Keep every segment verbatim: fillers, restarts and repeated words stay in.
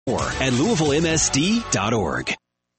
More at Louisville M S D dot org.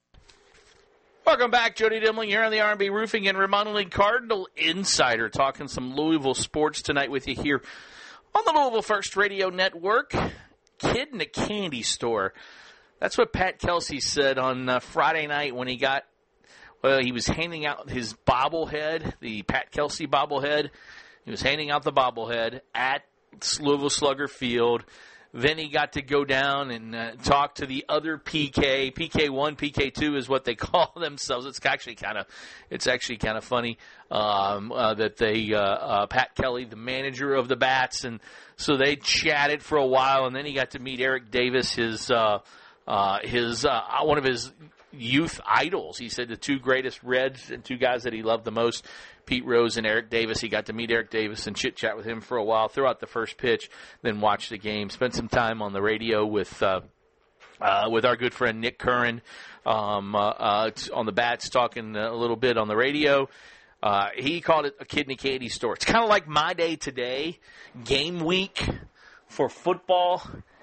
Welcome back. Jody Dimling here on the R and B Roofing and Remodeling Cardinal Insider, talking some Louisville sports tonight with you here on the Louisville First Radio Network. Kid in a candy store. That's what Pat Kelsey said on uh, Friday night when he got, well, he was handing out his bobblehead, the Pat Kelsey bobblehead. He was handing out the bobblehead at Louisville Slugger Field. Then he got to go down and uh, talk to the other P K. P K one, P K two is what they call themselves. It's actually kind of, it's actually kind of funny um, uh, that they, uh, uh, Pat Kelly, the manager of the Bats, and so they chatted for a while. And then he got to meet Eric Davis, his, uh, uh, his, uh, one of his youth idols. He said the two greatest Reds and two guys that he loved the most, Pete Rose and Eric Davis. He got to meet Eric Davis and chit-chat with him for a while, throw out the first pitch, then watch the game. Spent some time on the radio with uh, uh, with our good friend Nick Curran um, uh, uh, on the Bats, talking a little bit on the radio. Uh, he called it a kid in a candy store. It's kind of like my day today, game week for football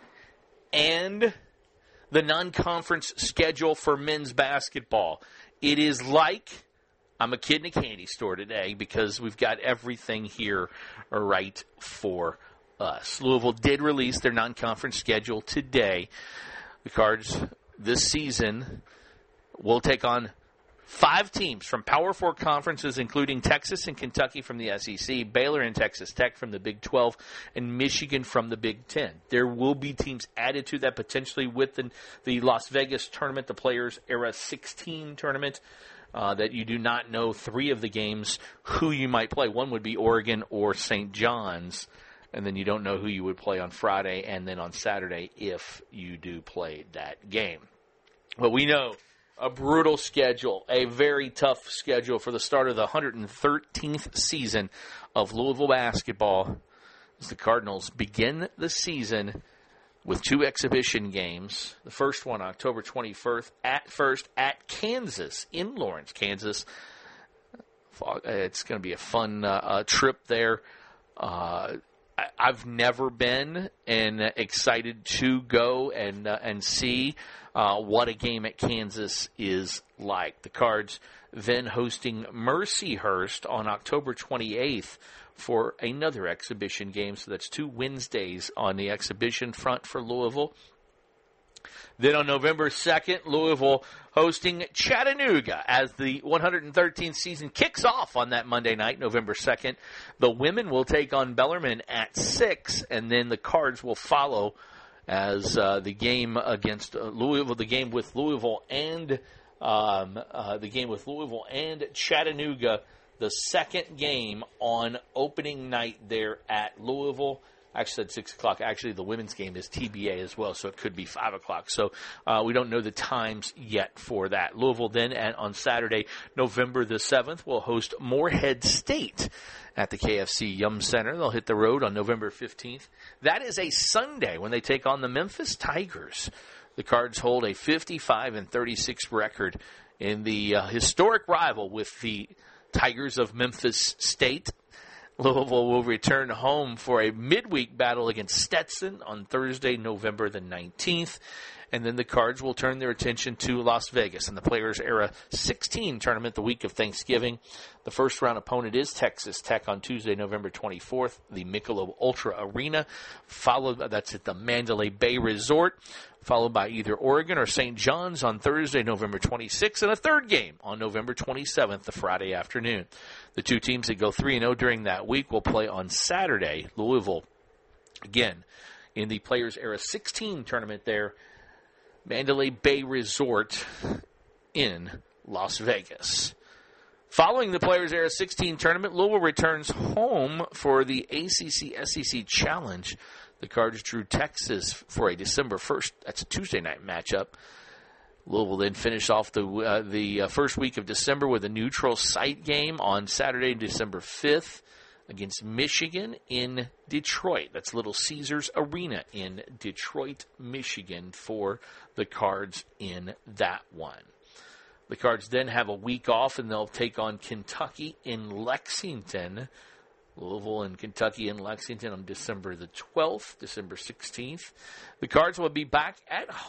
and the non-conference schedule for men's basketball. It is like I'm a kid in a candy store today because we've got everything here right for us. Louisville did release their non-conference schedule today. The Cards this season will take on five teams from Power Four conferences, including Texas and Kentucky from the S E C, Baylor and Texas Tech from the Big twelve, and Michigan from the Big ten. There will be teams added to that potentially with the, the Las Vegas tournament, the Players Era sixteen tournament. Uh, that you do not know three of the games who you might play. One would be Oregon or Saint John's, and then you don't know who you would play on Friday and then on Saturday if you do play that game. But we know a brutal schedule, a very tough schedule for the start of the one hundred thirteenth season of Louisville basketball as the Cardinals begin the season with two exhibition games. The first one, October twenty-first, at first at Kansas, in Lawrence, Kansas. It's going to be a fun uh, uh, trip there. Uh, I, I've never been and excited to go and uh, and see uh, what a game at Kansas is like. The Cards then hosting Mercyhurst on October twenty-eighth for another exhibition game. So that's two Wednesdays on the exhibition front for Louisville. Then on November second, Louisville hosting Chattanooga as the one hundred thirteenth season kicks off on that Monday night, November second. The women will take on Bellarmine at six, and then the Cards will follow as uh, the game against uh, Louisville, the game with Louisville and um, uh, the game with Louisville and Chattanooga, the second game on opening night there at Louisville. I actually said six o'clock. Actually, the women's game is T B A as well, so it could be five o'clock. So uh, we don't know the times yet for that. Louisville then, and on Saturday, November the seventh, will host Morehead State at the K F C Yum Center. They'll hit the road on November fifteenth. That is a Sunday when they take on the Memphis Tigers. The Cards hold a fifty-five and thirty-six record in the uh, historic rival with the Tigers of Memphis State. Louisville will return home for a midweek battle against Stetson on Thursday, November the nineteenth. And then the Cards will turn their attention to Las Vegas in the Players Era sixteen tournament the week of Thanksgiving. The first round opponent is Texas Tech on Tuesday, November twenty-fourth, the Michelob Ultra Arena. Followed, that's at the Mandalay Bay Resort, followed by either Oregon or Saint John's on Thursday, November twenty-sixth, and a third game on November twenty-seventh, the Friday afternoon. The two teams that go three and oh during that week will play on Saturday. Louisville, again, in the Players Era sixteen tournament there, Mandalay Bay Resort in Las Vegas. Following the Players Era sixteen tournament, Louisville returns home for the A C C S E C Challenge. The Cards drew Texas for a December first. That's a Tuesday night matchup. Louisville then finished off the uh, the uh, first week of December with a neutral site game on Saturday, December fifth, against Michigan in Detroit. That's Little Caesars Arena in Detroit, Michigan for the Cards in that one. The Cards then have a week off, and they'll take on Kentucky in Lexington. Louisville and Kentucky in Lexington on December the twelfth, December sixteenth. The Cards will be back at